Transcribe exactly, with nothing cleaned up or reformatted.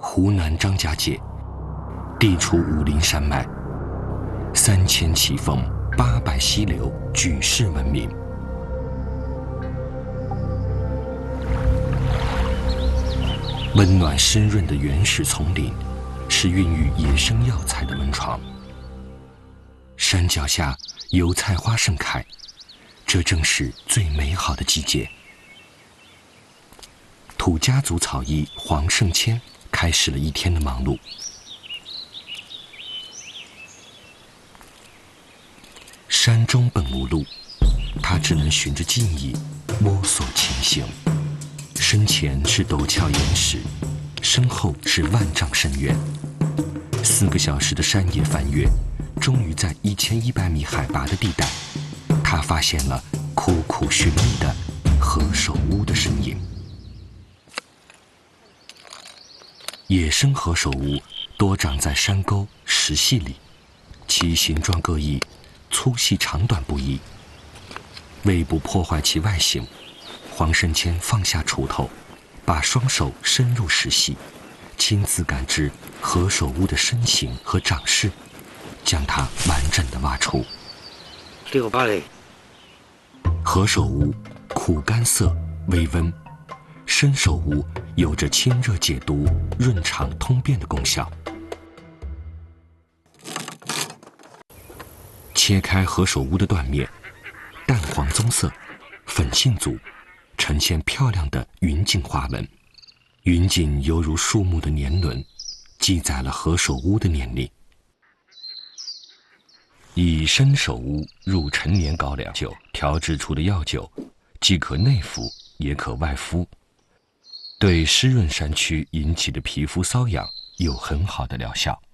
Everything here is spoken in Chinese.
湖南张家界，地处武陵山脉，三千奇峰，八百溪流，举世闻名。温暖湿润的原始丛林，是孕育野生药材的温床。山脚下油菜花盛开，这正是最美好的季节。土家族草医黄胜谦开始了一天的忙碌。山中本无路，他只能循着记忆摸索前行。身前是陡峭岩石，身后是万丈深渊。四个小时的山野翻越，终于在一千一百米海拔的地带，他发现了苦苦寻觅的何首乌的身影。野生何首乌多长在山沟石隙里，其形状各异，粗细长短不一。为不破坏其外形，黄胜谦放下锄头，把双手伸入石隙，亲自感知何首乌的身形和长势，将它完整的挖出。 六八嘞。 何首乌苦干涩，微温。生首乌有着清热解毒、润肠通便的功效。切开何首乌的断面，淡黄棕色，粉性足，呈现漂亮的云锦花纹。云锦犹如树木的年轮，记载了何首乌的年龄。以生首乌入陈年高粱酒调制出的药酒，既可内服，也可外敷，对湿润山区引起的皮肤瘙痒有很好的疗效。